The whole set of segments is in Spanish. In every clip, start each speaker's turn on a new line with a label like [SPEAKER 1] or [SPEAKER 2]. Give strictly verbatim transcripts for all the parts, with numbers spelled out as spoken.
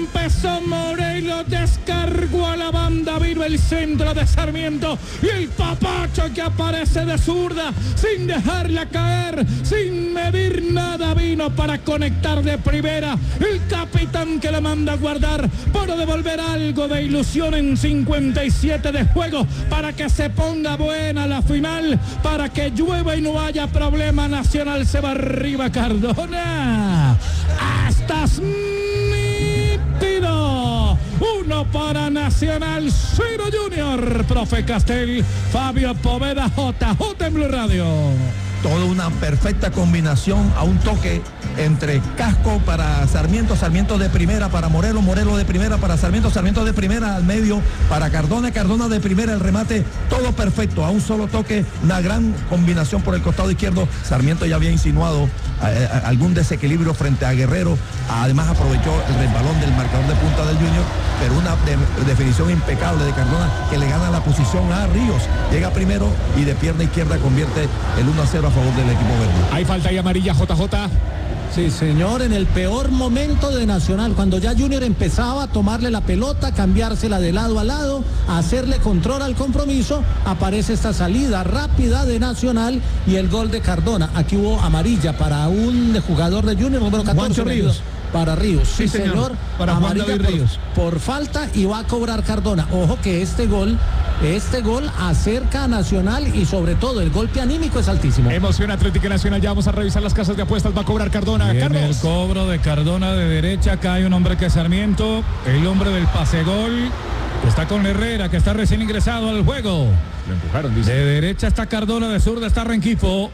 [SPEAKER 1] empezó Morelos, descargó a la banda, vino el centro de Sarmiento y el papacho que aparece de zurda, sin dejarla caer, sin medir nada, vino para conectar de primera. El capitán que le manda a guardar para devolver algo de ilusión en cincuenta y siete de juego, para que se ponga buena la final, para que llueva y no haya problema. Nacional se va arriba, Cardona. Hasta nítido. Uno para Nacional, cero Junior. Profe Castel, Fabio Poveda, J J en Blue Radio.
[SPEAKER 2] Toda una perfecta combinación a un toque entre Casco para Sarmiento, Sarmiento de primera para Morelos, Morelos de primera para Sarmiento, Sarmiento de primera al medio para Cardona, Cardona de primera, el remate, todo perfecto, a un solo toque, una gran combinación por el costado izquierdo. Sarmiento ya había insinuado eh, algún desequilibrio frente a Guerrero, además aprovechó el resbalón del marcador de punta del Junior, pero una de, definición impecable de Cardona que le gana la posición a Ríos, llega primero y de pierna izquierda convierte el uno a cero a favor del equipo verde.
[SPEAKER 1] Hay falta y amarilla, J J.
[SPEAKER 3] Sí, señor, en el peor momento de Nacional, cuando ya Junior empezaba a tomarle la pelota, cambiársela de lado a lado, a hacerle control al compromiso, aparece esta salida rápida de Nacional y el gol de Cardona. Aquí hubo amarilla para un jugador de Junior, número catorce.
[SPEAKER 2] Juancho Ríos.
[SPEAKER 3] Para Ríos, sí, sí señor, señor.
[SPEAKER 2] Para amarilla
[SPEAKER 3] Juan David Ríos. Por, por falta y va a cobrar Cardona. Ojo que este gol, este gol acerca a Nacional y sobre todo el golpe anímico es altísimo.
[SPEAKER 1] Emoción Atlética Nacional, ya vamos a revisar las casas de apuestas, va a cobrar Cardona.
[SPEAKER 4] Viene
[SPEAKER 1] Carlos.
[SPEAKER 4] El cobro de Cardona de derecha, acá hay un hombre que es Sarmiento, el hombre del pase gol, que está con Herrera, que está recién ingresado al juego.
[SPEAKER 1] Lo empujaron, dice.
[SPEAKER 4] De derecha está Cardona, de zurda está Rengifo.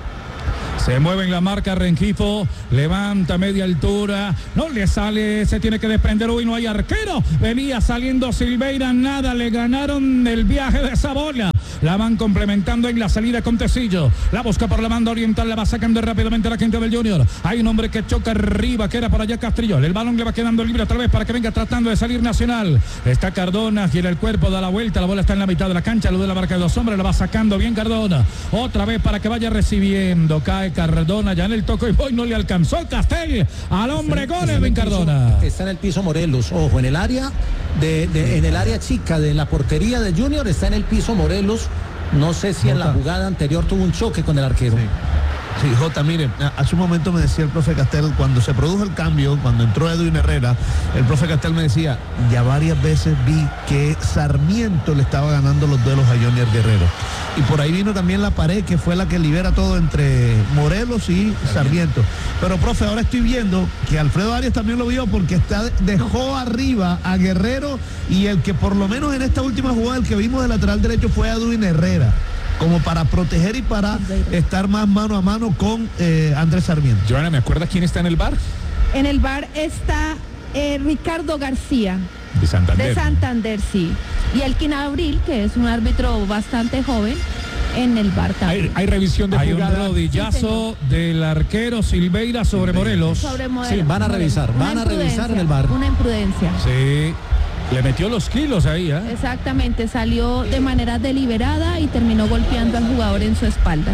[SPEAKER 4] Se mueve en la marca Rengifo, levanta media altura, no le sale, se tiene que desprender, hoy no hay arquero, venía saliendo Silveira, nada, le ganaron el viaje de esa bola, la van complementando en la salida con Tecillo, la busca por la banda oriental, la va sacando rápidamente la quinta del Junior, hay un hombre que choca arriba, que era por allá Castrillón, el balón le va quedando libre otra vez para que venga tratando de salir Nacional, está Cardona, gira el cuerpo, da la vuelta, la bola está en la mitad de la cancha, lo de la marca de dos hombres, la va sacando bien Cardona, otra vez para que vaya recibiendo, cae Cardona ya en el toque y voy, no le alcanzó Castel al hombre gol Edwin Cardona.
[SPEAKER 3] Está en el piso Morelos, ojo, en el área de, de en el área chica de la portería de Junior está en el piso Morelos. No sé si en la jugada anterior tuvo un choque con el arquero.
[SPEAKER 5] Sí. Sí, Jota, mire, hace un momento me decía el profe Castel, cuando se produjo el cambio, cuando entró Edwin Herrera, el profe Castel me decía, ya varias veces vi que Sarmiento le estaba ganando los duelos a Junior Guerrero. Y por ahí vino también la pared, que fue la que libera todo entre Morelos y Sarmiento. Pero, profe, ahora estoy viendo que Alfredo Arias también lo vio, porque está, dejó arriba a Guerrero, y el que por lo menos en esta última jugada, el que vimos de lateral derecho fue Edwin Herrera, como para proteger y para estar más mano a mano con eh, Andrés Sarmiento.
[SPEAKER 1] Joana, ¿me acuerdas quién está en el bar?
[SPEAKER 6] En el bar está eh, Ricardo García.
[SPEAKER 1] De Santander.
[SPEAKER 6] De Santander, sí. Y Elkin Abril, que es un árbitro bastante joven, en el bar también.
[SPEAKER 1] Hay, hay revisión de
[SPEAKER 4] Hay
[SPEAKER 1] jugada.
[SPEAKER 4] un rodillazo sí, del arquero Silveira sobre Morelos.
[SPEAKER 6] Sobre Morelos.
[SPEAKER 3] Sí, van a revisar, van a revisar en el bar.
[SPEAKER 6] Una imprudencia.
[SPEAKER 4] Sí. Le metió los kilos ahí, ¿eh?
[SPEAKER 6] Exactamente, salió de manera deliberada y terminó golpeando al jugador en su espalda.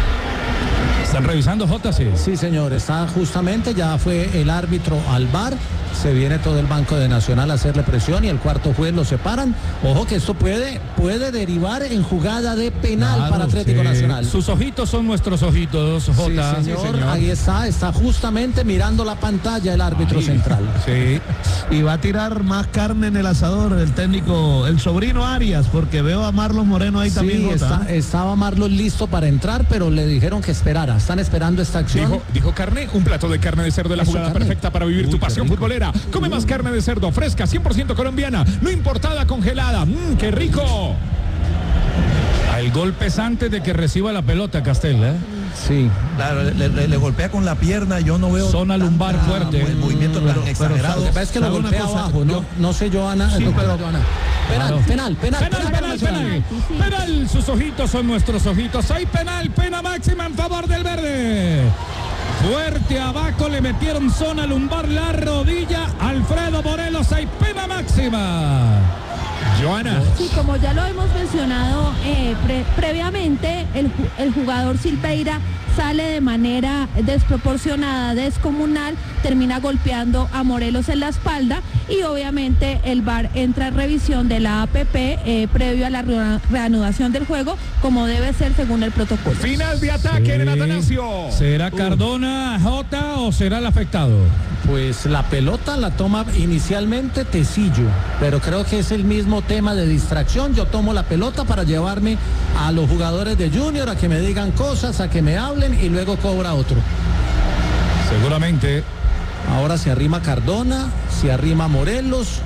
[SPEAKER 4] ¿Están revisando, J? Sí.
[SPEAKER 3] Sí, señor, está justamente, ya fue el árbitro al bar, se viene todo el Banco de Nacional a hacerle presión y el cuarto juez lo separan. Ojo que esto puede, puede derivar en jugada de penal claro, para Atlético
[SPEAKER 4] sí.
[SPEAKER 3] Nacional.
[SPEAKER 4] Sus ojitos son nuestros ojitos, J.
[SPEAKER 3] Sí, señor,
[SPEAKER 4] sí, señor.
[SPEAKER 3] Ahí está, está justamente mirando la pantalla el árbitro Ay, central.
[SPEAKER 5] Sí. Y va a tirar más carne en el asador el técnico, el sobrino Arias, porque veo a Marlon Moreno ahí
[SPEAKER 3] sí,
[SPEAKER 5] también.
[SPEAKER 3] Está, estaba Marlon listo para entrar, pero le dijeron que esperara. Están esperando esta acción.
[SPEAKER 1] Dijo, dijo carne, un plato de carne de cerdo, la jugada carne? perfecta para vivir Uy, tu pasión futbolera. Come más carne de cerdo, fresca, cien por ciento colombiana, no importada, congelada. ¡Mmm, qué rico!
[SPEAKER 4] El gol pesante de que reciba la pelota, Castel, ¿eh?
[SPEAKER 2] Sí. Claro, le, le, le golpea con la pierna, yo no veo...
[SPEAKER 4] Zona lumbar tanta, fuerte.
[SPEAKER 2] El movimiento pero, tan exagerado.
[SPEAKER 3] Lo que es que lo golpea cosa, abajo, yo, no, no sé, Joana.
[SPEAKER 2] Sí,
[SPEAKER 3] no,
[SPEAKER 2] pero,
[SPEAKER 3] Joana. Penal, penal, penal, penal,
[SPEAKER 1] penal, penal, penal, penal, sus ojitos son nuestros ojitos. Hay penal, pena máxima en favor del verde. Fuerte abajo, le metieron zona lumbar, la rodilla. Alfredo Morelos, hay pena máxima. Joana.
[SPEAKER 6] Sí, como ya lo hemos mencionado eh, pre previamente, el, el jugador Silveira sale de manera desproporcionada, descomunal, termina golpeando a Morelos en la espalda y obviamente el V A R entra en revisión de la A P P eh, previo a la re reanudación del juego, como debe ser según el protocolo.
[SPEAKER 7] Final de ataque
[SPEAKER 4] Sí.
[SPEAKER 7] en el Atanasio.
[SPEAKER 4] ¿Será Cardona, Jota, o será el afectado?
[SPEAKER 3] Pues la pelota la toma inicialmente Tecillo, pero creo que es el mismo tema de distracción. Yo tomo la pelota para llevarme a los jugadores de Junior a que me digan cosas, a que me hablen y luego cobra otro.
[SPEAKER 4] Seguramente.
[SPEAKER 3] Ahora se arrima Cardona, se arrima Morelos.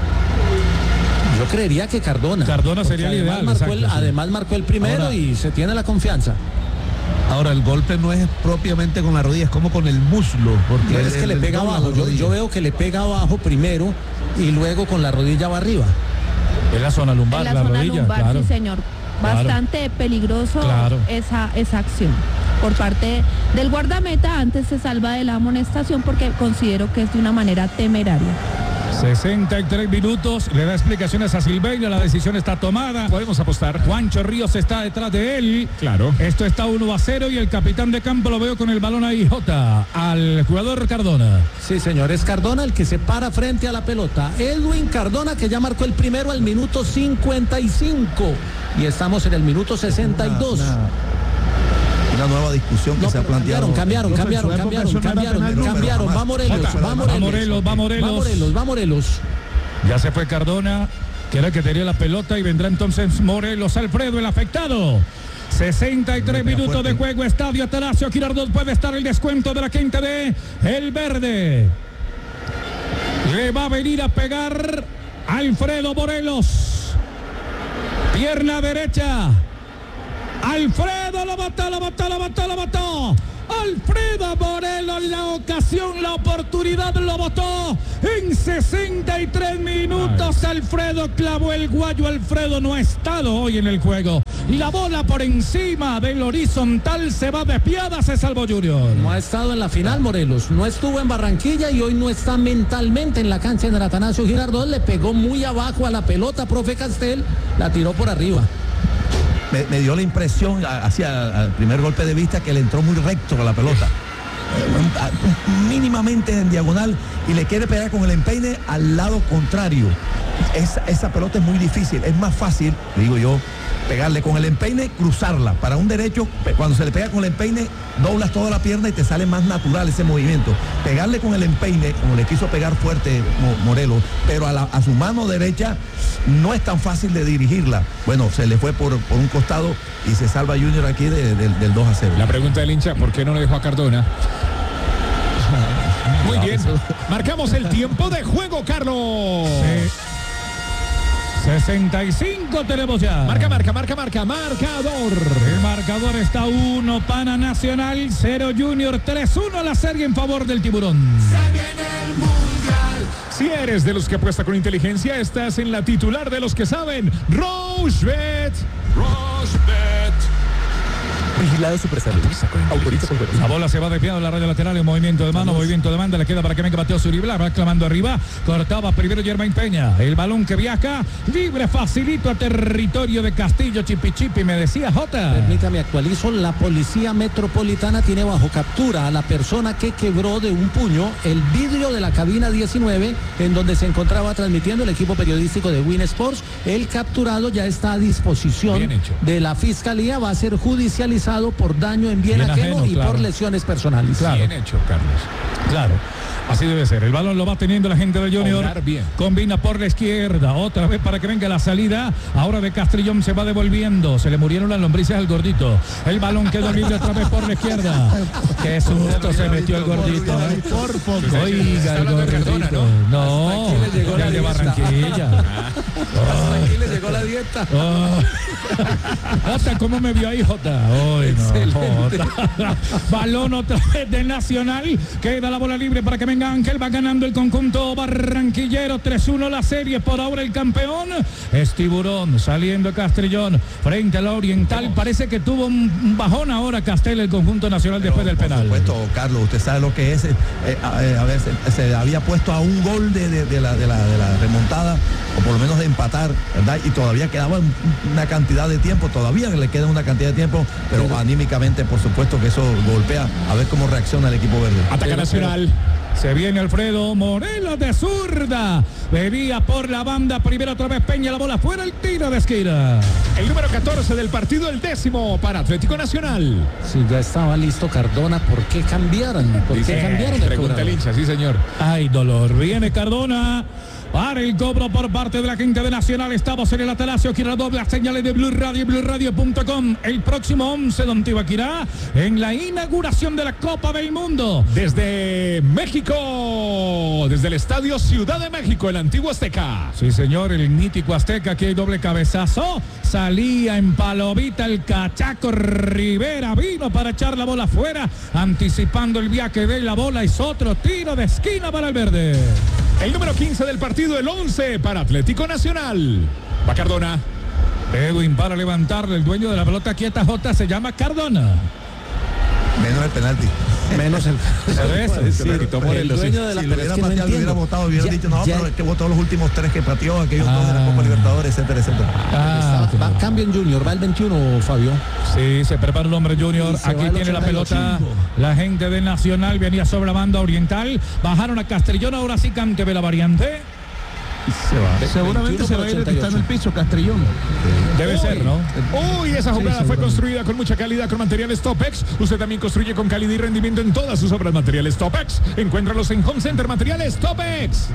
[SPEAKER 3] Yo creería que Cardona.
[SPEAKER 4] Cardona sería el
[SPEAKER 3] además
[SPEAKER 4] ideal,
[SPEAKER 3] Marcó el,
[SPEAKER 4] exacto, sí.
[SPEAKER 3] además marcó el primero
[SPEAKER 5] Ahora-
[SPEAKER 3] y se tiene la confianza.
[SPEAKER 5] Ahora, el golpe no es propiamente con la rodilla, es como con el muslo. Porque
[SPEAKER 3] Pero es que
[SPEAKER 5] el-
[SPEAKER 3] le
[SPEAKER 5] el-
[SPEAKER 3] pega
[SPEAKER 5] dobla la
[SPEAKER 3] abajo. Yo,
[SPEAKER 5] rodilla.
[SPEAKER 3] yo veo que le pega abajo primero y luego con la rodilla va arriba.
[SPEAKER 4] Es la zona lumbar,
[SPEAKER 6] En la,
[SPEAKER 4] la,
[SPEAKER 6] zona
[SPEAKER 4] rodilla,
[SPEAKER 6] lumbar,
[SPEAKER 4] claro.
[SPEAKER 6] sí señor.
[SPEAKER 4] Claro.
[SPEAKER 6] Bastante peligroso
[SPEAKER 4] Claro.
[SPEAKER 6] esa, esa acción por parte del guardameta. Antes se salva de la amonestación porque considero que es de una manera temeraria.
[SPEAKER 4] sesenta y tres minutos, le da explicaciones a Silveira, la decisión está tomada.
[SPEAKER 7] Podemos apostar.
[SPEAKER 4] Juancho Ríos está detrás de él.
[SPEAKER 7] Claro.
[SPEAKER 4] Esto está uno a cero y el capitán de campo lo veo con el balón ahí, Jota, al jugador Cardona.
[SPEAKER 3] Sí, señor, es Cardona el que se para frente a la pelota. Edwin Cardona, que ya marcó el primero al minuto cincuenta y cinco. Y estamos en el minuto sesenta y dos.
[SPEAKER 2] Una, una- una nueva discusión que
[SPEAKER 3] No,
[SPEAKER 2] se ha
[SPEAKER 3] pero
[SPEAKER 2] planteado.
[SPEAKER 3] cambiaron,
[SPEAKER 5] Profe,
[SPEAKER 3] cambiaron,
[SPEAKER 5] en su
[SPEAKER 3] cambiaron,
[SPEAKER 5] época
[SPEAKER 3] cambiaron,
[SPEAKER 5] eso no era
[SPEAKER 3] cambiaron,
[SPEAKER 5] penal,
[SPEAKER 3] cambiaron.
[SPEAKER 2] pero
[SPEAKER 3] Va Morelos,
[SPEAKER 2] jamás.
[SPEAKER 3] va
[SPEAKER 2] Va
[SPEAKER 3] Morelos.
[SPEAKER 4] Morelos, va Morelos.
[SPEAKER 3] Va Morelos, va Morelos.
[SPEAKER 4] Ya se fue Cardona, que era el que tenía la pelota, y vendrá entonces Morelos. Alfredo, el afectado. sesenta y tres minutos de juego, Estadio Atanasio Girardot. Puede estar el descuento de la quinta de El Verde. Le va a venir a pegar Alfredo Morelos. Pierna derecha. Alfredo lo mató, lo mató, lo mató, lo mató. Alfredo Morelos, la ocasión, la oportunidad lo botó en sesenta y tres minutos. Alfredo clavó el guayo. Alfredo no ha estado hoy en el juego. La bola por encima del horizontal se va desviada, se salvó Junior.
[SPEAKER 3] No ha estado en la final Morelos, no estuvo en Barranquilla y hoy no está mentalmente en la cancha en el Atanasio Girardot. Le pegó muy abajo a la pelota, profe Castel, la tiró por arriba.
[SPEAKER 2] Me, me dio la impresión a- hacia el primer golpe de vista que le entró muy recto a la pelota. Eh, a- mínimamente en diagonal y le quiere pegar con el empeine al lado contrario. Esa, esa pelota es muy difícil, es más fácil, digo yo, pegarle con el empeine, cruzarla. Para un derecho, pe- cuando se le pega con el empeine, doblas toda la pierna y te sale más natural ese movimiento. Pegarle con el empeine, como le quiso pegar fuerte Mo- Morelos, pero a, la- a su mano derecha no es tan fácil de dirigirla. Bueno, se le fue por, por un costado y se salva Junior aquí de- de- del dos a cero.
[SPEAKER 7] La pregunta del hincha, ¿por qué no lo dejó a Cardona? Muy bien. Marcamos el tiempo de juego, Carlos.
[SPEAKER 4] Sí. sesenta y cinco tenemos ya.
[SPEAKER 7] Marca, marca, marca, marca, marcador.
[SPEAKER 4] El marcador está uno, Pana Nacional, cero Junior, tres uno la serie en favor del Tiburón.
[SPEAKER 7] Si eres de los que apuesta con inteligencia, estás en la titular de los que saben. Rochebet. Rochebet. Vigilado Supersalud. Autoriza con
[SPEAKER 4] La bola se va desviando en la raya lateral, en movimiento de mano, movimiento de banda, le queda para que venga Mateo Zuribla, va clamando arriba, cortaba primero Germain Peña, el balón que viaja, libre, facilito a territorio de Castillo, Chipi Chipi, me decía Jota.
[SPEAKER 3] Permítame, actualizo, la policía metropolitana tiene bajo captura a la persona que quebró de un puño el vidrio de la cabina diecinueve en donde se encontraba transmitiendo el equipo periodístico de Win Sports. El capturado ya está a disposición
[SPEAKER 4] Bien hecho.
[SPEAKER 3] de la fiscalía, va a ser judicializado por daño en bien,
[SPEAKER 4] Bien
[SPEAKER 3] ajeno,
[SPEAKER 4] ajeno,
[SPEAKER 3] y
[SPEAKER 4] claro.
[SPEAKER 3] por lesiones personales.
[SPEAKER 4] Claro.
[SPEAKER 7] Bien hecho, Carlos.
[SPEAKER 4] Claro, así debe ser. El balón lo va teniendo la gente de Junior.
[SPEAKER 7] Onar bien.
[SPEAKER 4] Combina por la izquierda. Otra vez para que venga la salida. Ahora de Castrillón se va devolviendo. Se le murieron las lombrices al gordito. El balón quedó libre otra vez por la izquierda. Qué susto se metió el gordito. ¿eh?
[SPEAKER 5] Por poco.
[SPEAKER 4] Oiga, el
[SPEAKER 7] hablando de
[SPEAKER 4] gordito.
[SPEAKER 7] Cardona,
[SPEAKER 4] No,
[SPEAKER 3] Hasta aquí le llegó la
[SPEAKER 4] el de
[SPEAKER 3] dieta.
[SPEAKER 4] Barranquilla.
[SPEAKER 3] Hasta aquí le llegó la dieta.
[SPEAKER 4] Oh. Jota, ¿cómo me vio ahí, Jota? Ay, no,
[SPEAKER 3] Excelente.
[SPEAKER 4] Jota. Balón otra vez de Nacional. Queda la bola libre para que venga Ángel. Va ganando el conjunto barranquillero. tres uno la serie. Por ahora el campeón es Tiburón. Saliendo Castrillón frente a la Oriental. Parece que tuvo un un bajón ahora Castel, el conjunto nacional, después del
[SPEAKER 2] Por
[SPEAKER 4] penal.
[SPEAKER 2] supuesto, Carlos, usted sabe lo que es. eh, eh, a, eh, a ver, se, se había puesto a un gol de, de- de la, de la- de la remontada o por lo menos de empatar, ¿verdad? Y todavía quedaba una cantidad de tiempo, todavía le queda una cantidad de tiempo, pero sí, anímicamente, por supuesto que eso golpea, a ver cómo reacciona el equipo verde.
[SPEAKER 7] Ataca Nacional.
[SPEAKER 4] Se viene Alfredo Morelos de zurda. Venía por la banda. Primero otra vez Peña. La bola fuera. El tiro de esquina.
[SPEAKER 7] El número catorce del partido. El décimo para Atlético Nacional.
[SPEAKER 3] Si ya estaba listo Cardona, ¿por qué cambiaron? ¿Por
[SPEAKER 7] Dice,
[SPEAKER 3] qué cambiaron?
[SPEAKER 7] Pregunta el hincha, sí señor.
[SPEAKER 4] Ay, dolor. Viene Cardona. Para el cobro por parte de la gente de Nacional. Estamos en el Atalazio. Quirá doble las señales de Blue Radio y blue radio punto com. El próximo once don Tibaquirá en la inauguración de la Copa del Mundo.
[SPEAKER 7] Desde México, desde el Estadio Ciudad de México, el antiguo Azteca.
[SPEAKER 4] Sí, señor, el mítico Azteca. Aquí hay doble cabezazo. Salía en palomita el Cachaco Rivera. Vino para echar la bola afuera, anticipando el viaje de la bola. Es otro tiro de esquina para el verde.
[SPEAKER 7] El número quince del partido, el once para Atlético Nacional. Va Cardona.
[SPEAKER 4] Edwin para levantarle. El dueño de la pelota quieta J se llama Cardona.
[SPEAKER 2] Menos el penalti.
[SPEAKER 3] Menos el
[SPEAKER 4] eso,
[SPEAKER 3] sí, el dueño de la
[SPEAKER 2] si lo hubiera pateado, lo hubiera votado, hubiera
[SPEAKER 3] ya,
[SPEAKER 2] dicho, no,
[SPEAKER 3] ya,
[SPEAKER 2] pero es que votó los últimos tres que pateó, aquellos
[SPEAKER 4] ah,
[SPEAKER 2] dos de la Copa Libertadores, etcétera, etcétera.
[SPEAKER 4] Ah,
[SPEAKER 3] va, va, cambio en Junior, va el veintiuno, Fabio.
[SPEAKER 4] Sí, se prepara el hombre Junior. Aquí tiene la pelota la gente de Nacional. Venía sobre la banda oriental. Bajaron a Castrillón. Ahora sí Cante ve la variante.
[SPEAKER 5] Se va. Seguramente se va a ir el que está en el piso, Castrillón.
[SPEAKER 4] Debe
[SPEAKER 7] Uy,
[SPEAKER 4] ser, ¿no?
[SPEAKER 7] Uy, esa jugada
[SPEAKER 3] sí,
[SPEAKER 7] fue construida con mucha calidad con materiales Topex. Usted también construye con calidad y rendimiento en todas sus obras. Materiales Topex. Encuéntralos en Home Center Materiales Topex.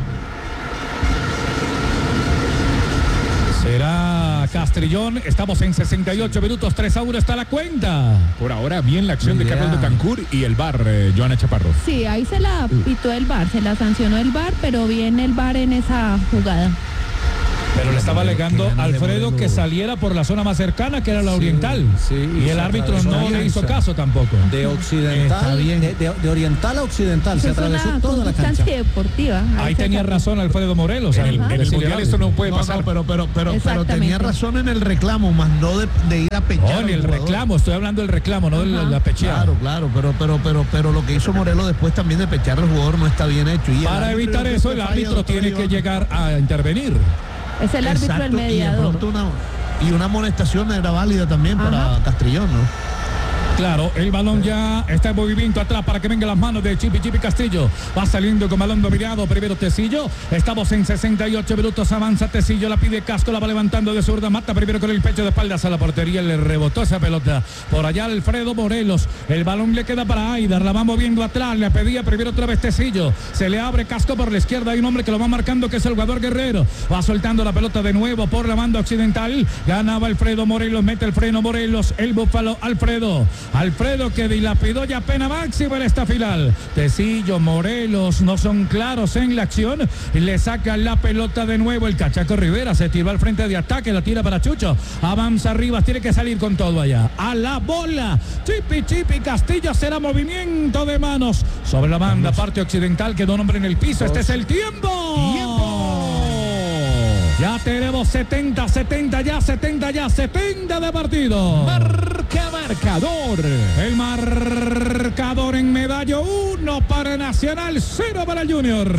[SPEAKER 4] Será Castrillón. Estamos en sesenta y ocho minutos. tres a uno está la cuenta.
[SPEAKER 7] Por ahora, bien la acción de
[SPEAKER 3] Yeah.
[SPEAKER 7] Carlos Betancur y el V A R, eh, Joana Chaparro.
[SPEAKER 6] Sí, ahí se la pitó el V A R, se la sancionó el V A R, pero bien el V A R en esa jugada.
[SPEAKER 4] Pero le estaba alegando
[SPEAKER 3] que gana de
[SPEAKER 4] Alfredo
[SPEAKER 3] Moreno.
[SPEAKER 4] que saliera por la zona más cercana, que era la
[SPEAKER 3] Sí,
[SPEAKER 4] oriental.
[SPEAKER 3] sí,
[SPEAKER 4] y
[SPEAKER 3] y
[SPEAKER 4] el
[SPEAKER 3] se
[SPEAKER 4] árbitro
[SPEAKER 3] atravesó
[SPEAKER 4] no
[SPEAKER 3] la
[SPEAKER 4] le hizo
[SPEAKER 3] cancha.
[SPEAKER 4] caso tampoco.
[SPEAKER 3] De
[SPEAKER 5] Está
[SPEAKER 3] occidental,
[SPEAKER 5] bien.
[SPEAKER 3] de, de- de oriental a occidental, se
[SPEAKER 6] Es
[SPEAKER 3] atravesó
[SPEAKER 6] una
[SPEAKER 3] toda la
[SPEAKER 6] conducta
[SPEAKER 3] cancha.
[SPEAKER 6] antideportiva.
[SPEAKER 4] Ahí
[SPEAKER 6] se
[SPEAKER 4] tenía
[SPEAKER 6] sacó.
[SPEAKER 4] razón Alfredo Morelos.
[SPEAKER 7] En el,
[SPEAKER 4] al
[SPEAKER 7] en el
[SPEAKER 4] decirle
[SPEAKER 7] Mundial
[SPEAKER 4] al
[SPEAKER 7] esto no puede
[SPEAKER 5] No,
[SPEAKER 7] pasar.
[SPEAKER 5] no, pero, pero, pero, pero tenía
[SPEAKER 6] Exactamente.
[SPEAKER 5] razón en el reclamo, más no de, de ir a pechar.
[SPEAKER 4] No, ni
[SPEAKER 5] al
[SPEAKER 4] el
[SPEAKER 5] jugador.
[SPEAKER 4] reclamo, estoy hablando del reclamo, no de la, la pecheada.
[SPEAKER 5] Claro, claro, pero, pero, pero, pero lo que hizo Morelos después también de pechar al jugador no está bien hecho. Y el
[SPEAKER 4] Para
[SPEAKER 5] árbitro
[SPEAKER 4] evitar
[SPEAKER 5] creo
[SPEAKER 4] eso,
[SPEAKER 5] que
[SPEAKER 4] el
[SPEAKER 5] falla,
[SPEAKER 4] árbitro
[SPEAKER 5] doctor
[SPEAKER 4] tiene que
[SPEAKER 5] Iván.
[SPEAKER 4] llegar a intervenir.
[SPEAKER 6] Es el árbitro
[SPEAKER 5] Exacto,
[SPEAKER 6] del
[SPEAKER 5] y de
[SPEAKER 6] mediador.
[SPEAKER 5] pronto una, y una amonestación era válida también para
[SPEAKER 6] Ajá.
[SPEAKER 5] Castrillón, ¿no?
[SPEAKER 4] Claro, el balón ya está en movimiento atrás para que vengan las manos de Chipi Chipi Castillo. Va saliendo con balón dominado. Primero Tecillo. Estamos en sesenta y ocho minutos. Avanza Tecillo. La pide Casco. La va levantando de zurda. Mata primero con el pecho de espaldas a la portería. Le rebotó esa pelota. Por allá Alfredo Morelos. El balón le queda para Aidar. La va moviendo atrás. Le pedía primero otra vez Tecillo. Se le abre Casco por la izquierda. Hay un hombre que lo va marcando, que es el jugador Guerrero. Va soltando la pelota de nuevo por la banda occidental. Ganaba Alfredo Morelos. Mete el freno Morelos. El búfalo Alfredo. Alfredo que dilapidó ya pena máxima en esta final. Tecillo, Morelos no son claros en la acción. Le saca la pelota de nuevo el Cachaco Rivera. Se tiró al frente de ataque. La tira para Chucho. Avanza Rivas. Tiene que salir con todo allá. A la bola. Chipi Chipi Castillo. Será movimiento de manos sobre la banda. Parte occidental. Quedó un hombre en el piso. Este es el tiempo.
[SPEAKER 7] ¡Tiempo!
[SPEAKER 4] Ya tenemos setenta, setenta ya, setenta ya, setenta de partido.
[SPEAKER 7] Marca marcador.
[SPEAKER 4] El marcador en medallo, uno para Nacional, cero para Junior.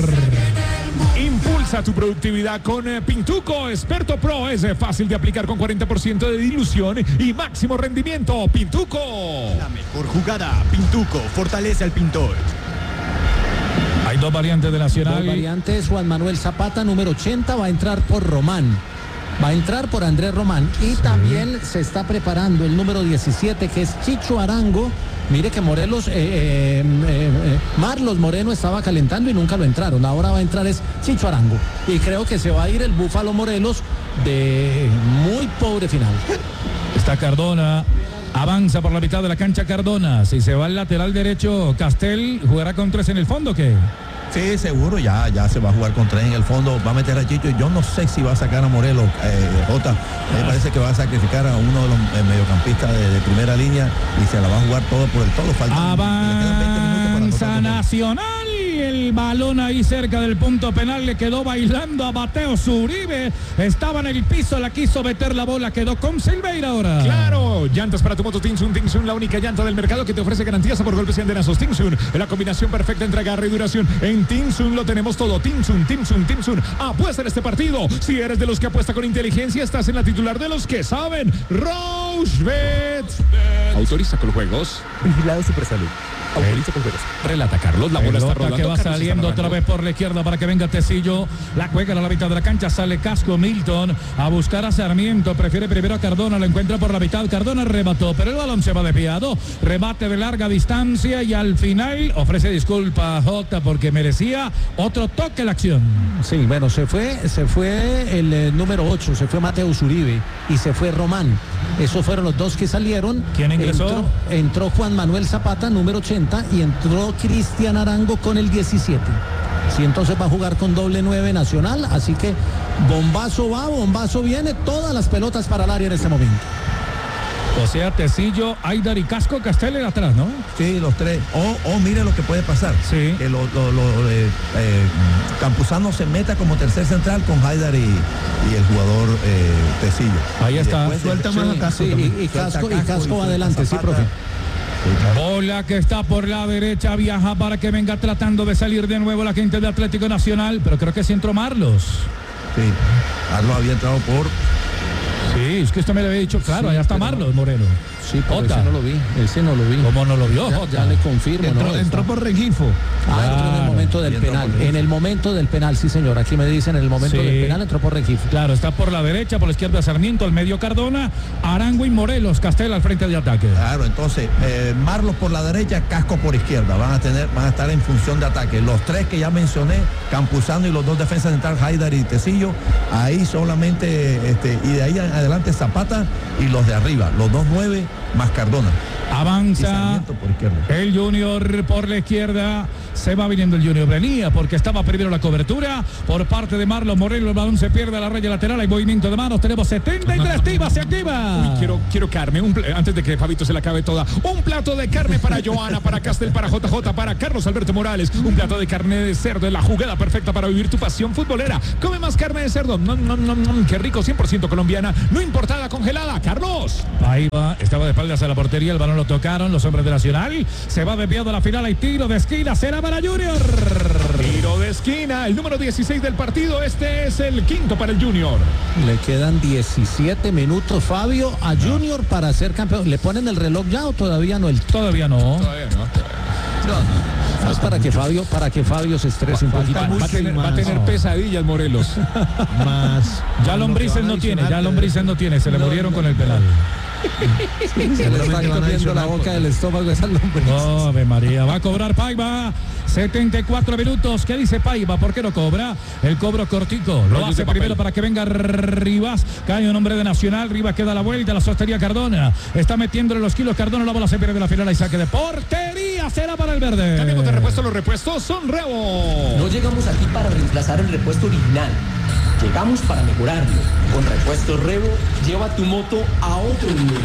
[SPEAKER 7] Impulsa tu productividad con eh, Pintuco Experto Pro. Es eh, fácil de aplicar con cuarenta por ciento de dilución y máximo rendimiento. Pintuco.
[SPEAKER 8] La mejor jugada, Pintuco, fortalece al pintor.
[SPEAKER 4] Hay dos variantes de Nacional.
[SPEAKER 3] Dos variantes. Juan Manuel Zapata, número ochenta, va a entrar por Román. Va a entrar por Andrés Román. Y también se está preparando el número diecisiete, que es Chicho Arango. Mire que Morelos, eh, eh, eh, eh, Marlos Moreno estaba calentando y nunca lo entraron. Ahora va a entrar es Chicho Arango. Y creo que se va a ir el Búfalo Morelos de muy pobre final.
[SPEAKER 4] Está Cardona. Avanza por la mitad de la cancha Cardona. Si se va al lateral derecho, Castel jugará con tres en el fondo, ¿qué?
[SPEAKER 2] Sí, seguro, ya, ya se va a jugar con tres en el fondo, va a meter a Chicho y yo no sé si va a sacar a Morelos, eh, Jota, me parece que va a sacrificar a uno de los eh, mediocampistas de, de primera línea y se la va a jugar todo por el todo. Falta,
[SPEAKER 4] Avanza Nacional. el balón ahí cerca del punto penal le quedó bailando a Mateo Zuribe. Estaba en el piso, la quiso meter la bola, quedó con Silveira ahora.
[SPEAKER 7] Claro, llantas para tu moto Tinsun. Tinsun, la única llanta del mercado que te ofrece garantías por golpes y andenazos. Tinsun, la combinación perfecta entre agarre y duración. En Tinsun lo tenemos todo. Tinsun, Tinsun, Tinsun. Apuesta en este partido. Si eres de los que apuesta con inteligencia, estás en la titular de los que saben. Rochebet. Autoriza con juegos.
[SPEAKER 8] Vigilado Supersalud. Autoriza con juegos.
[SPEAKER 7] Relata Carlos, la bola está
[SPEAKER 4] Pelota
[SPEAKER 7] rodando.
[SPEAKER 4] que va
[SPEAKER 7] Carlos
[SPEAKER 4] saliendo
[SPEAKER 7] está
[SPEAKER 4] otra vez por la izquierda para que venga Tecillo. La juega a la mitad de la cancha, sale Casco. Milton a buscar a Sarmiento. Prefiere primero a Cardona, lo encuentra por la mitad. Cardona remató, pero el balón se va desviado. Remate de larga distancia y al final ofrece disculpas Jota porque merecía otro toque la acción.
[SPEAKER 3] Sí, bueno, se fue, se fue el eh, número ocho, se fue Mateo Zuribe y se fue Román. Esos fueron los dos que salieron.
[SPEAKER 4] ¿Quién ingresó?
[SPEAKER 3] Entró, entró Juan Manuel Zapata, número ochenta, y entró Cristian Arango con el diecisiete. Sí, entonces va a jugar con doble nueve Nacional, así que bombazo va, bombazo viene, todas las pelotas para el área en este momento.
[SPEAKER 4] O sea, Tecillo, Aidar y Casco, Casteller atrás, ¿no?
[SPEAKER 2] Sí, los tres. O, o mire lo que puede pasar.
[SPEAKER 4] Sí.
[SPEAKER 2] Que lo, lo, lo, eh, eh, Campuzano se meta como tercer central con Haidar y, y el jugador eh, Tecillo.
[SPEAKER 4] Ahí
[SPEAKER 2] Y
[SPEAKER 4] está.
[SPEAKER 2] después
[SPEAKER 5] Suelta
[SPEAKER 2] de-
[SPEAKER 5] más a Casco
[SPEAKER 3] Sí,
[SPEAKER 5] también.
[SPEAKER 3] y, y
[SPEAKER 2] Suelta
[SPEAKER 3] Casco, y Casco va
[SPEAKER 2] suelta
[SPEAKER 3] adelante, sí,
[SPEAKER 2] Zapata.
[SPEAKER 3] profe.
[SPEAKER 4] Bola que está por la derecha, viaja para que venga tratando de salir de nuevo la gente de Atlético Nacional, pero creo que sí entró Marlos.
[SPEAKER 2] Sí, Carlos había entrado por...
[SPEAKER 4] Sí, es que usted me lo había dicho, claro,
[SPEAKER 3] Sí,
[SPEAKER 4] allá está
[SPEAKER 3] pero-
[SPEAKER 4] Marlos Moreno.
[SPEAKER 3] Sí, pero
[SPEAKER 4] Jota.
[SPEAKER 3] ese no lo vi, ese no lo vi.
[SPEAKER 4] ¿Cómo no lo vio,
[SPEAKER 3] Ya,
[SPEAKER 4] Jota?
[SPEAKER 3] ya le confirmo.
[SPEAKER 5] Entró,
[SPEAKER 3] ¿no?
[SPEAKER 5] entró por Rengifo.
[SPEAKER 3] Ah, entró en el
[SPEAKER 4] Claro.
[SPEAKER 3] momento del
[SPEAKER 2] Y entró
[SPEAKER 3] penal.
[SPEAKER 2] por Rengifo.
[SPEAKER 3] En el momento del penal, sí, señor. Aquí me dicen en el momento
[SPEAKER 4] Sí.
[SPEAKER 3] del penal entró por Rengifo.
[SPEAKER 4] Claro, está por la derecha, por la izquierda Sarmiento, al medio Cardona, Arango y Morelos, Castel al frente de ataque.
[SPEAKER 2] Claro, entonces, eh, Marlos por la derecha, Casco por izquierda. Van a tener, van a estar en función de ataque. Los tres que ya mencioné, Campuzano y los dos defensas centrales, Haidar y Tecillo, ahí solamente, este, y de ahí en adelante Zapata y los de arriba, los dos nueve más Cardona. Y
[SPEAKER 4] Avanza
[SPEAKER 2] Sarmiento por izquierda.
[SPEAKER 4] el Junior por la izquierda. Se va viniendo el Junior. Venía porque estaba primero la cobertura por parte de Marlos Morelos. El balón se pierde a la raya lateral. Hay movimiento de manos. Tenemos setenta y tres timas. Se activa.
[SPEAKER 7] Uy, quiero, quiero carne, un pl- antes de que Fabito se la acabe toda. Un plato de carne para Joana, para Castel, para J J, para Carlos Alberto Morales. Un plato de carne de cerdo, es la jugada perfecta para vivir tu pasión futbolera. Come más carne de cerdo. No, no, no, no, qué rico, cien por ciento colombiana, no importada, congelada. Carlos.
[SPEAKER 4] Ahí va. Estaba de espaldas a la portería. El balón lo tocaron los hombres de Nacional. Se va desviado a la final. Hay tiro de esquina. Será para Junior.
[SPEAKER 7] Tiro de esquina, el número dieciséis del partido. Este es el quinto para el Junior.
[SPEAKER 3] Le quedan diecisiete minutos, Fabio, a Junior para ser campeón. ¿Le ponen el reloj ya o todavía no? El
[SPEAKER 4] Todavía no.
[SPEAKER 7] Todavía no.
[SPEAKER 3] es para que Fabio, para que Fabio se estrese un poquito.
[SPEAKER 7] Va, va a tener, va a tener
[SPEAKER 3] No.
[SPEAKER 7] pesadillas, Morelos.
[SPEAKER 5] Más.
[SPEAKER 4] Ya Lombrices no tiene. Ya Lombrices no tiene. Se le murieron con el penal.
[SPEAKER 3] Se le está
[SPEAKER 5] Seguramente van a
[SPEAKER 3] comiendo la
[SPEAKER 5] adicionar
[SPEAKER 3] boca
[SPEAKER 5] por-
[SPEAKER 3] del estómago esa lombriz.
[SPEAKER 4] Ave María, va a cobrar Paiva. setenta y cuatro minutos. ¿Qué dice Paiva? ¿Por qué no cobra? El cobro cortico. Lo
[SPEAKER 7] Rollos
[SPEAKER 4] hace
[SPEAKER 7] de papel.
[SPEAKER 4] primero para que venga Rivas. Cae un hombre de Nacional. Rivas queda la vuelta. La sostería Cardona. Está metiéndole los kilos Cardona. La bola se pierde de la final y saque de portería. Será para el verde.
[SPEAKER 7] Cambiamos de repuesto, los repuestos son Rebo.
[SPEAKER 9] No llegamos aquí para reemplazar el repuesto original. Llegamos para mejorarlo. Con Repuesto Revo, lleva tu moto a otro nivel.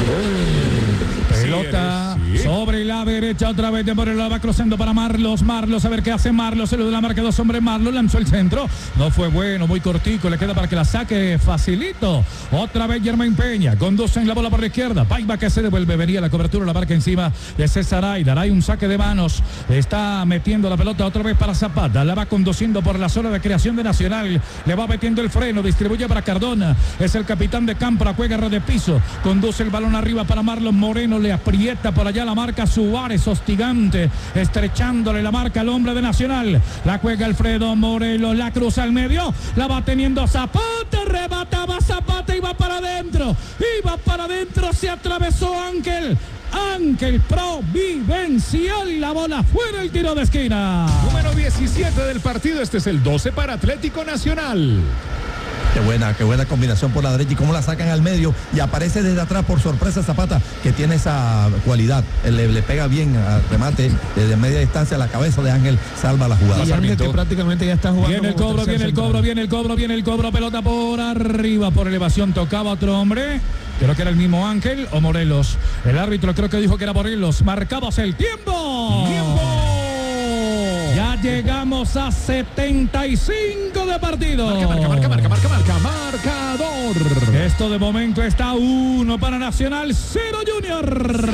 [SPEAKER 4] Pelota
[SPEAKER 7] Sí, eres, sí.
[SPEAKER 4] sobre la derecha otra vez de Morelos, la va cruzando para Marlos, Marlos a ver qué hace Marlos, se lo de la marca dos hombres, Marlos lanzó el centro, no fue bueno, muy cortico, le queda para que la saque facilito, otra vez Germán Peña, conducen la bola por la izquierda, Paiva que se devuelve, venía la cobertura, la marca encima de César Aidar, hay un saque de manos, está metiendo la pelota otra vez para Zapata, la va conduciendo por la zona de creación de Nacional, le va metiendo el freno, distribuye para Cardona, es el capitán de campo, juega de piso, conduce el balón arriba para Marlos Moreno, le aprieta por allá la marca Suárez, hostigante, estrechándole la marca al hombre de Nacional, la juega Alfredo Morelos, la cruza al medio, la va teniendo Zapata, remataba Zapata y va para adentro, iba para adentro, se atravesó Ángel, Ángel Providencial, la bola fuera, el tiro de esquina.
[SPEAKER 7] Número diecisiete del partido, este es el doce para Atlético Nacional.
[SPEAKER 2] Qué buena, qué buena combinación por la derecha y cómo la sacan al medio y aparece desde atrás por sorpresa Zapata, que tiene esa cualidad, le, le pega bien al remate desde media distancia a la cabeza de Ángel, salva la jugada.
[SPEAKER 5] Y Ángel, que prácticamente ya está jugando.
[SPEAKER 4] Viene el
[SPEAKER 5] como
[SPEAKER 4] cobro,
[SPEAKER 5] tercer
[SPEAKER 4] viene el
[SPEAKER 5] central.
[SPEAKER 4] cobro, viene el cobro, viene el cobro, pelota por arriba, por elevación, tocaba otro hombre. Creo que era el mismo Ángel o Morelos. El árbitro creo que dijo que era Morelos. Marcamos el tiempo.
[SPEAKER 7] ¡Tiempo!
[SPEAKER 4] Ya llegamos a setenta y cinco de partido.
[SPEAKER 7] Marca, marca, marca, marca, marca, marca, marcador.
[SPEAKER 4] Esto de momento está uno para Nacional, cero Junior.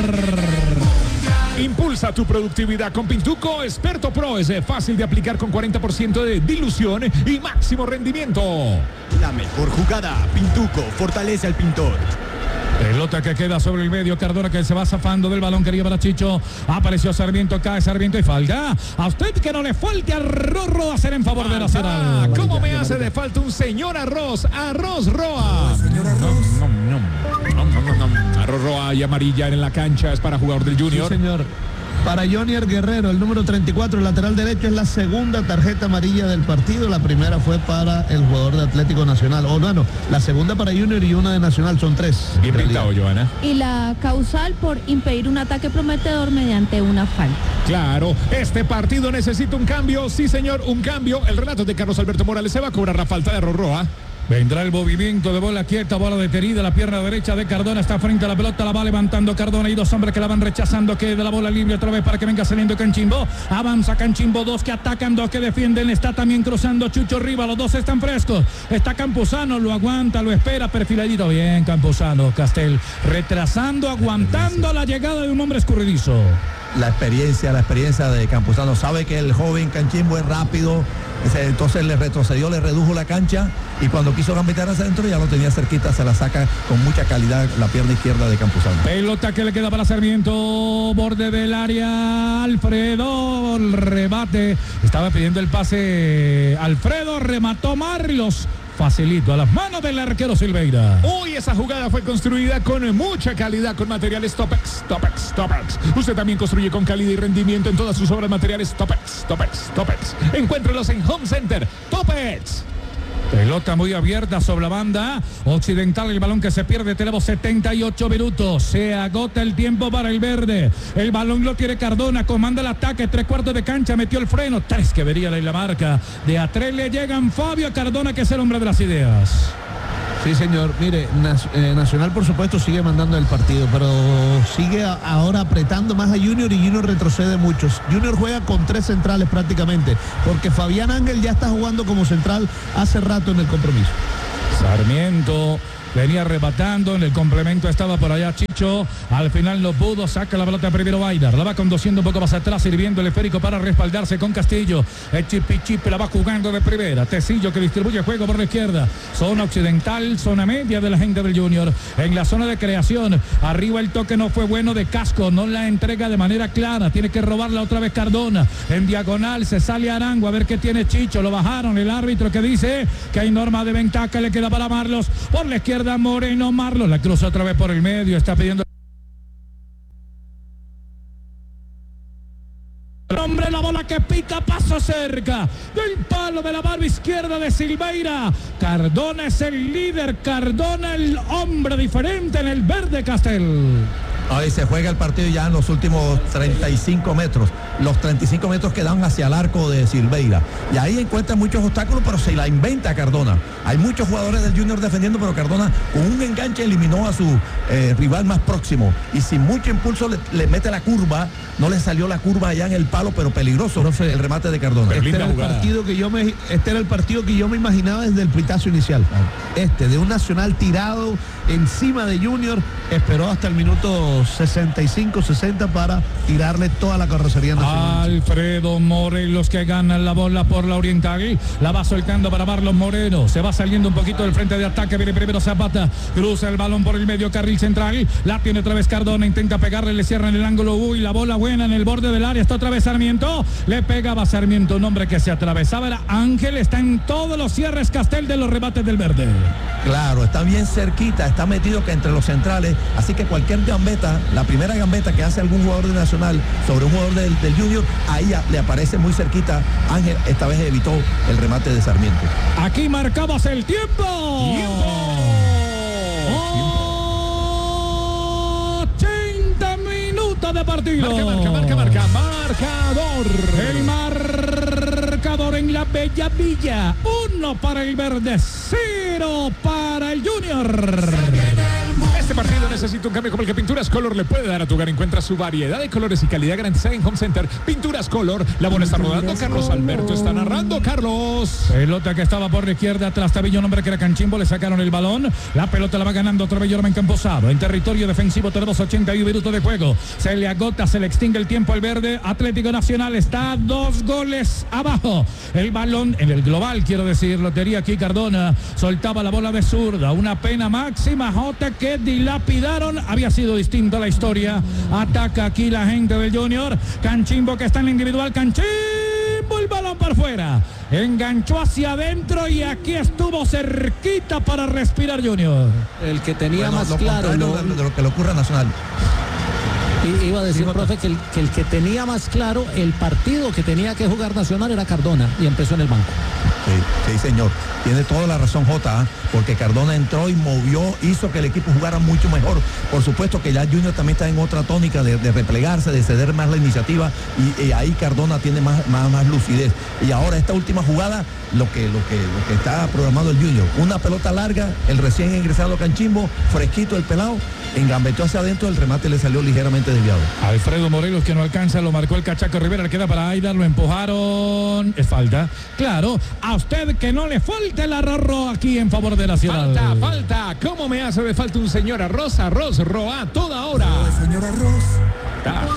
[SPEAKER 7] Impulsa tu productividad con Pintuco Experto Pro. Es fácil de aplicar con cuarenta por ciento de dilución y máximo rendimiento.
[SPEAKER 8] La mejor jugada. Pintuco fortalece al pintor.
[SPEAKER 4] Pelota que queda sobre el medio. Cardona que se va zafando del balón. Quería para Chicho. Apareció Sarmiento. Cae Sarmiento y falta. A usted que no le falte arroz Roa hacer en favor de Nacional.
[SPEAKER 7] ¿Cómo me hace de falta un señor arroz? Arroz Roa.
[SPEAKER 2] Señor Arroz.
[SPEAKER 7] No, no, no, no, no, no. Arroz Roa y amarilla en la cancha. Es para jugador del Junior.
[SPEAKER 5] Sí, señor. Para Jonier Guerrero, el número treinta y cuatro, el lateral derecho, es la segunda tarjeta amarilla del partido. La primera fue para el jugador de Atlético Nacional. O bueno, la segunda para Junior y una de Nacional, son tres.
[SPEAKER 7] Bien pintado, Joana.
[SPEAKER 6] Y la causal por impedir un ataque prometedor mediante una falta.
[SPEAKER 7] Claro, este partido necesita un cambio. Sí, señor, un cambio. El relato de Carlos Alberto Morales. Se va a cobrar la falta de Arroz Roa.
[SPEAKER 4] Vendrá el movimiento de bola quieta, bola detenida, la pierna derecha de Cardona está frente a la pelota, la va levantando Cardona y dos hombres que la van rechazando, que de la bola libre otra vez para que venga saliendo Canchimbo, avanza Canchimbo, dos que atacan, dos que defienden, está también cruzando Chucho Riva, los dos están frescos, está Campuzano, lo aguanta, lo espera, perfiladito, bien Campuzano, Castel, retrasando, aguantando la llegada de un hombre escurridizo.
[SPEAKER 2] La experiencia, la experiencia de Campuzano, sabe que el joven Canchimbo es rápido, entonces le retrocedió, le redujo la cancha y cuando quiso gambetear hacia adentro ya lo tenía cerquita, se la saca con mucha calidad la pierna izquierda de Campuzano.
[SPEAKER 4] Pelota que le queda para Sarmiento, borde del área, Alfredo, el rebate, estaba pidiendo el pase Alfredo, remató Marlos. Facilito a las manos del arquero Silveira.
[SPEAKER 7] Hoy esa jugada fue construida con mucha calidad, con materiales Topex, Topex, Topex. Usted también construye con calidad y rendimiento en todas sus obras materiales Topex, Topex, Topex. Encuéntrelos en Home Center Topex.
[SPEAKER 4] Pelota muy abierta sobre la banda occidental, el balón que se pierde, tenemos setenta y ocho minutos, se agota el tiempo para el verde, el balón lo tiene Cardona, comanda el ataque, tres cuartos de cancha, metió el freno, tres que vería la marca, de a tres le llegan Fabio Cardona, que es el hombre de las ideas.
[SPEAKER 5] Sí, señor. Mire, Nacional por supuesto sigue mandando el partido, pero sigue a, ahora apretando más a Junior y Junior retrocede muchos. Junior juega con tres centrales prácticamente, porque Fabián Ángel ya está jugando como central hace rato en el compromiso.
[SPEAKER 4] Sarmiento venía arrebatando, en el complemento estaba por allá Chicho, al final no pudo, saca la pelota primero Baidar, la va conduciendo un poco más atrás, sirviendo el esférico para respaldarse con Castillo, el chipi chipi la va jugando de primera, Tecillo que distribuye juego por la izquierda, zona occidental, zona media de la gente del Junior, en la zona de creación, arriba el toque no fue bueno de Casco, no la entrega de manera clara, tiene que robarla otra vez Cardona, en diagonal se sale Arango, a ver qué tiene Chicho, lo bajaron, el árbitro que dice que hay norma de ventaja, le queda para Marlos, por la izquierda Moreno, Marlos la cruza otra vez por el medio, está pidiendo el hombre, la bola que pica, paso cerca del palo de la barba izquierda de Silveira. Cardona es el líder, Cardona el hombre diferente en el verde Castel.
[SPEAKER 2] Ahí se juega el partido ya en los últimos treinta y cinco metros, los treinta y cinco metros que dan hacia el arco de Silveira, y ahí encuentra muchos obstáculos, pero se la inventa Cardona. Hay muchos jugadores del Junior defendiendo, pero Cardona con un enganche eliminó a su eh, rival más próximo, y sin mucho impulso le, le mete la curva, no le salió la curva allá en el palo, pero peligroso, profe, el remate de Cardona.
[SPEAKER 5] Este era, el partido que yo me, este era el partido que yo me imaginaba desde el pitazo inicial, este, de un Nacional tirado encima de Junior, esperó hasta el minuto sesenta y cinco, sesenta para tirarle toda la carrocería nacional.
[SPEAKER 4] Alfredo Morelos que gana la bola por la oriental, la va soltando para Marlos Moreno, se va saliendo un poquito del frente de ataque, viene primero Zapata, cruza el balón por el medio carril central, la tiene otra vez Cardona, intenta pegarle, le cierran el ángulo, uy, la bola buena en el borde del área, está otra vez Sarmiento, le pegaba Sarmiento, un hombre que se atravesaba, era Ángel, está en todos los cierres Castel de los rebates del verde.
[SPEAKER 2] Claro, está bien cerquita, está metido que entre los centrales, así que cualquier gambeta, la primera gambeta que hace algún jugador de Nacional sobre un jugador del, del Junior, ahí ya le aparece muy cerquita. Ángel esta vez evitó el remate de Sarmiento.
[SPEAKER 4] Aquí marcamos el tiempo.
[SPEAKER 7] ¡Tiempo!
[SPEAKER 4] ochenta minutos de partido.
[SPEAKER 7] Marca, marca, marca, marca, marcador.
[SPEAKER 4] El marcador en la bella villa. Uno para el verde, cero para el Junior.
[SPEAKER 7] Este partido necesita un cambio como el que Pinturas Color le puede dar a tu hogar. Encuentra su variedad de colores y calidad garantizada en Home Center. Pinturas Color. La bola está rodando. Carlos Alberto está narrando. Carlos.
[SPEAKER 4] Pelota que estaba por la izquierda. Atrás Tabillo, un hombre que era Canchimbo. Le sacaron el balón. La pelota la va ganando otra vez Jorman Camposado. En territorio defensivo tenemos ochenta y uno minutos de juego. Se le agota, se le extingue el tiempo al verde. Atlético Nacional está dos goles abajo. El balón en el global, quiero decir. Lotería aquí Cardona. Soltaba la bola de zurda. Una pena máxima, Jota, que dilapidaron. Había sido distinta la historia. Ataca aquí la gente del Junior. Canchimbo que está en la individual. Canchimbo, el balón por fuera. Enganchó hacia adentro y aquí estuvo cerquita para respirar Junior.
[SPEAKER 3] El que tenía
[SPEAKER 2] Bueno,
[SPEAKER 3] más
[SPEAKER 2] lo
[SPEAKER 3] claro.
[SPEAKER 2] contrario
[SPEAKER 3] ¿no?
[SPEAKER 2] de lo que le ocurre a Nacional.
[SPEAKER 3] I- Iba a decir,
[SPEAKER 2] Sí,
[SPEAKER 3] profe, que el, que el que tenía más claro el partido que tenía que jugar Nacional era Cardona y empezó en el banco.
[SPEAKER 2] Sí, sí, señor. Tiene toda la razón Jota, ¿eh? Porque Cardona entró y movió, hizo que el equipo jugara mucho mejor. Por supuesto que ya Junior también está en otra tónica de, de replegarse, de ceder más la iniciativa y, y ahí Cardona tiene más, más, más lucidez. Y ahora esta última jugada, lo que, lo, que, lo que está programado el Junior, una pelota larga, el recién ingresado Canchimbo, fresquito el pelado, engambeteó hacia adentro, el remate le salió ligeramente desviado.
[SPEAKER 4] Alfredo Morelos que no alcanza, lo marcó el Cachaco Rivera, le queda para Aidar, lo empujaron. Es falta. Claro, a usted que no le falte el arroz aquí en favor de Nacional.
[SPEAKER 7] Falta, falta. ¿Cómo me hace de falta un señor arroz? Arroz, roa, toda hora.
[SPEAKER 2] Señor Arroz.
[SPEAKER 7] Ah.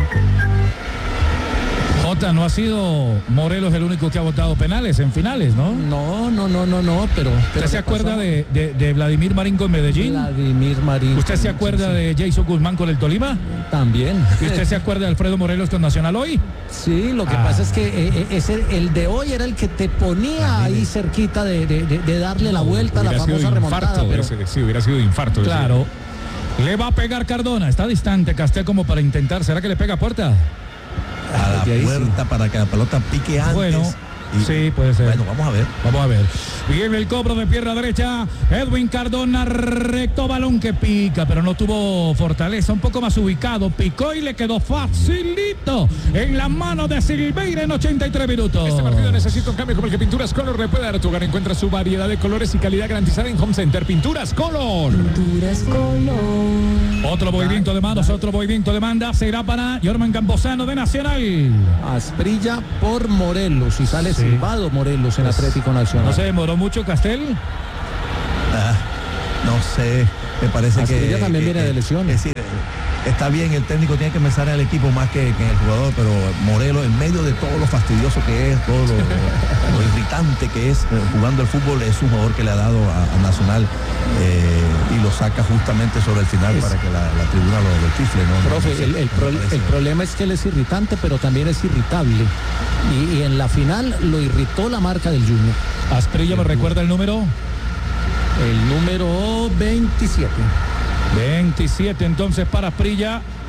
[SPEAKER 4] Jota, no ha sido Morelos el único que ha votado penales en finales, ¿no?
[SPEAKER 3] No, no, no, no, no, pero... pero
[SPEAKER 4] ¿Usted se
[SPEAKER 3] ¿qué
[SPEAKER 4] acuerda
[SPEAKER 3] pasó?
[SPEAKER 4] de, de, de Vladimir Marín con Medellín?
[SPEAKER 3] Vladimir Marín.
[SPEAKER 4] ¿Usted se acuerda de Jason Guzmán con el Tolima?
[SPEAKER 3] También.
[SPEAKER 4] ¿Y usted se acuerda de Alfredo Morelos con Nacional hoy?
[SPEAKER 3] Sí, lo que
[SPEAKER 4] Ah.
[SPEAKER 3] pasa es que eh, eh, ese, el de hoy era el que te ponía ahí cerquita de, de- de- de darle la vuelta a la
[SPEAKER 7] Hubiera sido
[SPEAKER 3] famosa remontada.
[SPEAKER 7] infarto.
[SPEAKER 3] Pero
[SPEAKER 7] ese, sí, hubiera sido infarto. ese.
[SPEAKER 4] Claro. Le va a pegar Cardona. Está distante Castel como para intentar. ¿Será que le pega a puerta?
[SPEAKER 2] A la
[SPEAKER 3] Desde ahí sí.
[SPEAKER 2] puerta para que la pelota pique antes.
[SPEAKER 4] Bueno,
[SPEAKER 2] Y-
[SPEAKER 4] sí, puede ser.
[SPEAKER 2] Bueno, vamos a ver.
[SPEAKER 4] Vamos a ver. Viene el cobro de pierna derecha. Edwin Cardona, recto balón que pica, pero no tuvo fortaleza. Un poco más ubicado. Picó y le quedó facilito en la mano de Silveira en ochenta y tres minutos.
[SPEAKER 7] Este partido necesita un cambio como el que Pinturas Color le puede dar a tu hogar. Encuentra su variedad de colores y calidad garantizada en Home Center. Pinturas Color.
[SPEAKER 4] Otro movimiento de manos, otro movimiento de manda. Será para Jorman Camposano de Nacional.
[SPEAKER 3] Asprilla por Morelos y sale
[SPEAKER 4] Sí.
[SPEAKER 3] silbado Morelos en Atlético Nacional.
[SPEAKER 4] ¿No se demoró mucho Castel?
[SPEAKER 2] Ah, no sé, me parece que...
[SPEAKER 3] Asprilla también
[SPEAKER 2] que-
[SPEAKER 3] viene de lesión.
[SPEAKER 2] Es decir, está bien, el técnico tiene que pensar en el equipo más que, que en el jugador, pero Morelos, en medio de todo lo fastidioso que es, todo lo, lo irritante que es eh, jugando el fútbol, es un jugador que le ha dado a, a Nacional eh, y lo saca justamente sobre el final
[SPEAKER 3] Es-
[SPEAKER 2] para que la, la tribuna lo, lo chifle, ¿no?
[SPEAKER 3] Profe,
[SPEAKER 2] No sé,
[SPEAKER 3] el, el
[SPEAKER 2] me
[SPEAKER 3] pro-
[SPEAKER 2] parece.
[SPEAKER 3] el problema es que él es irritante, pero también es irritable. Y, y en la final lo irritó la marca del Junior.
[SPEAKER 4] Asprilla, ¿me recuerda el número?
[SPEAKER 3] El número veintisiete.
[SPEAKER 4] veintisiete entonces para Asprilla.